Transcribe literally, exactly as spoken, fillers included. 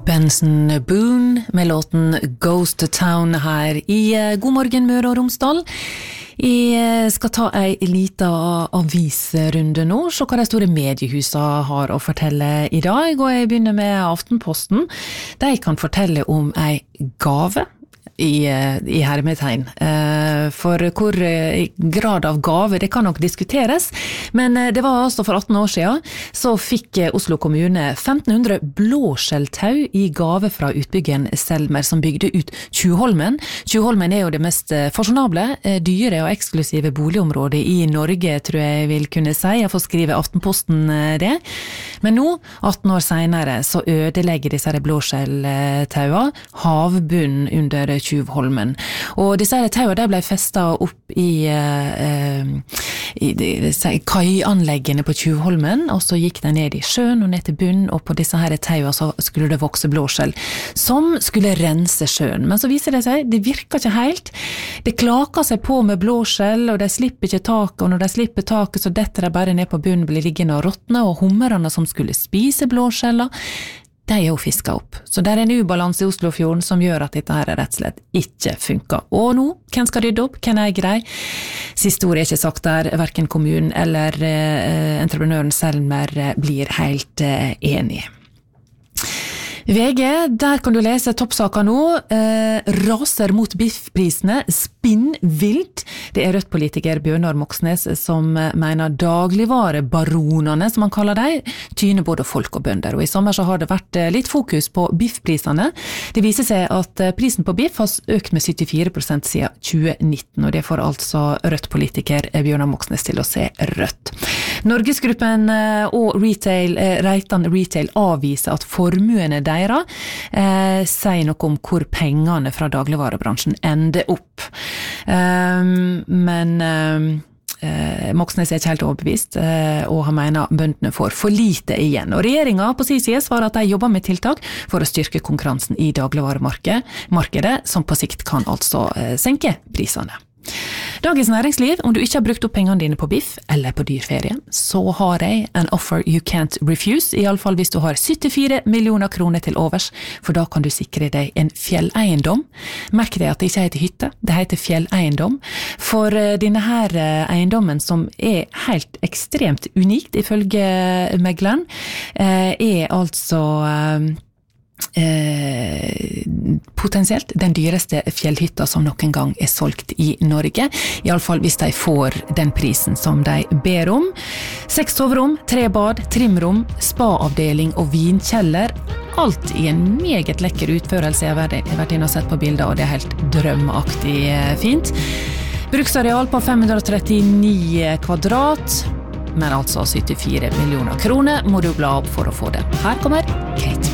Benson Boone med låten Ghost Town her i God morgen Møre og Romsdal. Jeg skal ta ei lita avisrunde nå, så hva de store mediehusa har å fortelle i dag, og jeg begynner med Aftenposten. De kan fortelle om ei gave i, i hermetegn. For hvor grad av gave, det kan nok diskuteres, men det var altså for atten år siden, så fikk Oslo kommune femten hundre blåskjelltau i gave fra utbyggeren Selmer, som bygde ut Tjuvholmen. Tjuvholmen er jo det mest fasjonable, dyre og eksklusive boligområdet i Norge, tror jeg vil kunne si. Jeg får skrive Aftenposten det. Men nå, atten år senere, så ødelegger disse blåskjelltaua havbunnen under Tjuvholmen. Og disse taua der ble festet opp i, uh, i, i kaianleggene på Tjuvholmen, og så gikk de ned i sjøen og ned til bunnen, og på disse her taua så skulle det vokse blåskjell, som skulle rense sjøen. Men så viser det seg, det virker ikke helt. Det klaker seg på med blåskjell, og de slipper ikke taket, og når de slipper taket, så detter de bare ned på bunnen, blir liggende og råtne, og hummerene som skulle spise blåskjella, de er jo fisket opp. Så det er en ubalanse i Oslofjorden som gjør at dette her rett og slett ikke funker. Og nå, hvem skal rydde opp? Hvem er grei? Siste ord er ikke sagt der, hverken kommunen eller eh, entreprenøren Selmer blir helt eh, enig. V G, der kan du lese toppsaka nå. Eh, raser mot biffprisene, spinn vilt. Det er Rødt-politiker Bjørnar Moxnes som mener dagligvarebaronene, som han kaller dem, tyner både folk og bønder. Og i sommer så har det vært litt fokus på biffprisene. Det viser seg at prisen på biff har økt med syttifire prosent siden tjue nitten, og det får altså Rødt-politiker Bjørnar Moxnes til å se rødt. Norgesgruppen og Retail, Reitan Retail avviser at formuene deres eh, sier noe om hvor pengene fra dagligvarebransjen ender opp. Um, men um, eh, Moxnes er ikke helt overbevist, eh, og han mener bøndene får for lite igjen. Og regjeringen på sin side svarer at de jobber med tiltak for å styrke konkurransen i dagligvaremarkedet, som på sikt kan altså eh, senke prisene. Dagens næringsliv, om du ikke har brukt opp pengene dine på biff eller på dyrferie, så har jeg en offer you can't refuse, i alle fall hvis du har syttifire millioner kroner til overs, for da kan du sikre deg en fjelleiendom. Merk deg at det ikke heter hytte, det heter fjelleiendom, for denne her eiendommen som er helt ekstremt unikt ifølge megleren, er altså Eh, potensielt den dyreste fjellhytta som noen gang er solgt i Norge, i alle fall hvis de får den prisen som de ber om. Seks soverom, tre bad, trimrom, spa-avdeling og vinkjeller, alt i en meget lekker utførelse. Jeg har vært inne og sett på bilder, og det er helt drømmeaktig fint. Bruksareal på fem hundre og trettini kvadrat, men altså syttifire millioner kroner må du bla opp for å få det. Her kommer Kate.